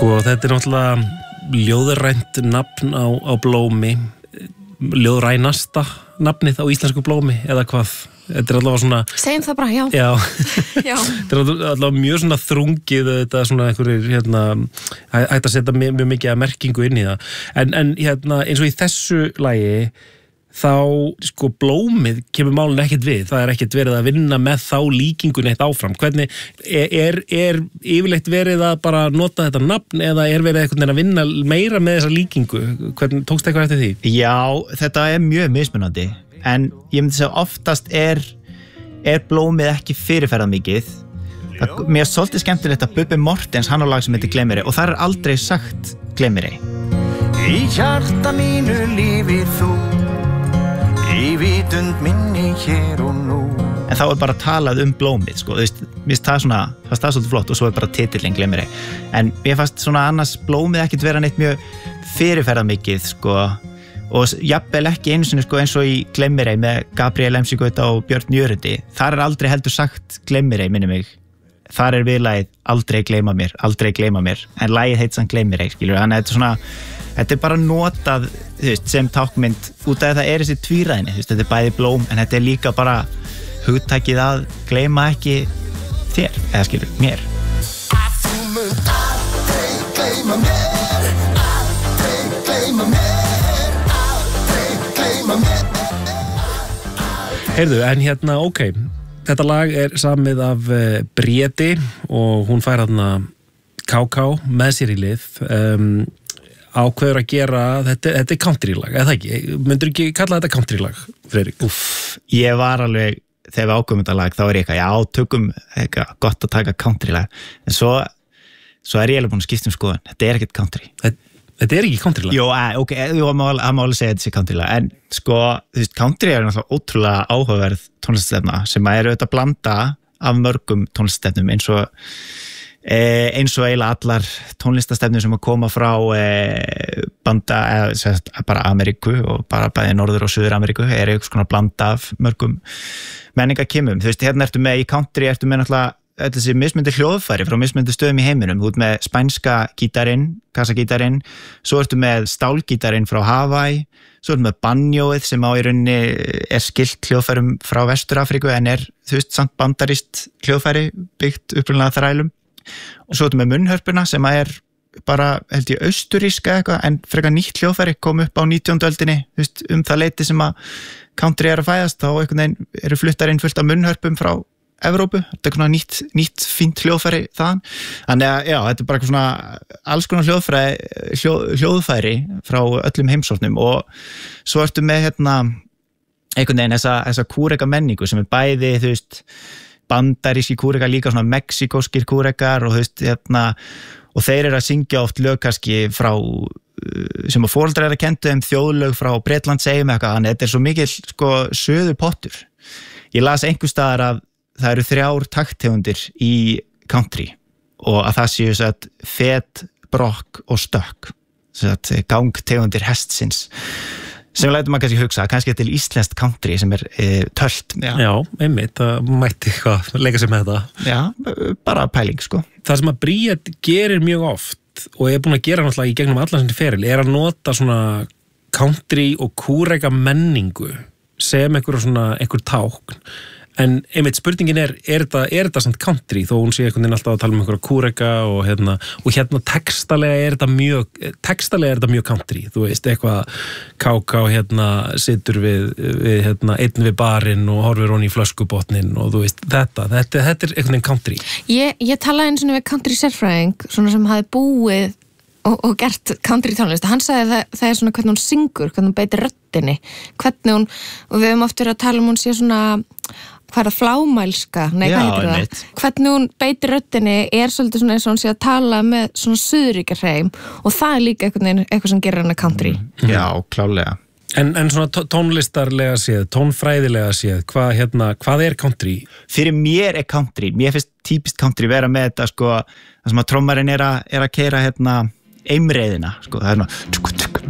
Sko, þetta náttúrulega ljóðrænt nafn á blómi, ljóðrænasta nafnið á íslensku blómi, eða hvað? Þetta allavega svona... Segjum það bara, já. Já. Þetta allavega mjög svona þrungið, þetta svona einhverjir, hægt að setja mjög mikið að merkingu inn í það. En eins og í þessu lagi, þá, sko, blómið kemur málun ekkert við. Það ekkert verið að vinna með þá líkingun eitt áfram. Hvernig, er yfirleitt verið að bara nota þetta nafn, eða verið einhvern veginn að vinna meira með þessa líkingu? Hvernig, tókst eitthvað eftir því? Já, þetta mjög mismunandi. En ég myndi segja oftast er blómið ekki fyrirferðað mikið. Mér svolítið skemmtilegt að Bubbi Mortens, hann á lag sem heitir Gleymeri, og það aldrei sagt Gleymeri. Í hjarta mínu lífir þú, í vitund minni hér og nú. En þá bara talað blómið, sko. Þú veist, mér það svolítið flott, og svo bara titillinn Gleymeri. En mér fannst svona annars blómið ekkert vera neitt mjög fyrirferðað mikið, sko. Og jafnvel ekki einu sinni, sko, eins og í Gleymeri með Gabriel MC Gauta og Björn Jörundi. Þar aldrei heldur sagt Gleymeri, minni mig. Þar viðlagið aldrei gleyma mér. En lagið heit samt Gleymeri, skilur. Þannig að þetta bara notað, þú veist, sem tákmynd út af það þessi tvíræðni, þú veist, þetta bæði blóm, en þetta líka bara hugtakið að gleyma ekki þér, eða skilur, mér. Þú munt aldrei gleyma mér, aldrei gleyma mér. Heyrðu, en ok, þetta lag samið af Bréti og hún fær KK með sér í lið, ákveður að gera, þetta countrylag, eða ekki? Myndur ekki kalla þetta countrylag, Friðrik? Ég var alveg, þegar við ákveðum þetta lag, þá ég eitthvað, já, tökum eitthvað gott að taka countrylag, en svo ég alveg búin að skipta skoðun, þetta ekkert country. Þetta ekki countrylag? Jó, ok, það má alveg segja þetta sé countrylag, en sko, þú veist, country náttúrulega ótrúlega áhugaverð tónlistastefna sem auðvitað blanda af mörgum tónlistastefnum eins og eiginlega allar tónlistastefnum sem að koma frá bara Ameríku og bara bæði Norður- og Suður-Ameríku einhvers konar blanda af mörgum menningakimum. Þú veist, hérna ertu með í country, ertu með náttúrulega þessi mismunandi hljóðfæri frá mismunandi stöðum í heiminum. Þú ert með spænska gítarinn, kassagítarinn, svo ertu með stálgítarinn frá Hawaii, svo ertu með banjóið sem á í rauninni skylt hljóðfærum frá Vestur-Afríku en þú veist, samt bandarískt hljóðfæri byggt upprunalega þrælum. Og svo ertu með munnhörpuna sem bara, held ég, austuríska eitthvað, en frekar nýtt hljóðfæri kom upp á 19. öldinni, þú veist, það leyti sem að country að fæðast, þá einhvern veginn fluttar inn fullt af munnhörpum frá Evrópu, þetta svona nýtt fínt hljóðfæri þaðan. Þannig að, já, þetta bara eitthvað svona alls konar hljóðfæri frá öllum heimsortnum og svo ertu með einhvern veginn þessa kúreka menningu sem bæði, þú veist, bandaríski kúrekar, líka svona mexíkóskir kúrekar og þú veist, og þeir að syngja oft lög kannski frá sem að foreldrar að kendu þjóðlög frá Bretlandseyjum eitthvað, þannig þetta svo mikil, sko, söður pottur. Ég las einhvers staðar að það eru 3 takttegundir í country og að það séu satt fet, brokk og stökk, gangtegundir hestsins sem lætur maður kannski hugsa, kannski til íslenskt country sem tölt. Já, einmitt, það mætti leika sér með þetta. Já, bara pæling, sko. Það sem að Bríet gerir mjög oft og búin að gera náttúrulega í gegnum allan sem feril að nota svona country og kúreka menningu sem einhver tákn. En einmitt spurningin þetta samt country þó hún sé einhvern veginn alltaf að tala einhverja kúreka og textalega þetta mjög country, þú veist, eitthvað KK situr við einn við barinn og horfir hon í flöskubotnin og þú veist, þetta einhvern veginn country. Ég talaði einu sinni við country sérfræðing, svona sem hafi búið og gert country tónlist. Hann sagði það svona hvernig hún syngur, hvernig hún beitir röddinni, hvernig hún, og við höfum oft verið að tala hún sé svona hvað flámælska, hvað heitir það? Hvernig hún beitir röddinni svolítið svona eins og hún sé að tala með svona suðuríkjarhreim og það líka eitthvað sem gerir hana country. Já, klálega. En svona tónlistarlega séð, tónfræðilega séð, hvað country? Fyrir mér country, mér finnst típist country vera með þetta, sko, það sem að trommarinn að keyra einreiðina, sko, það svona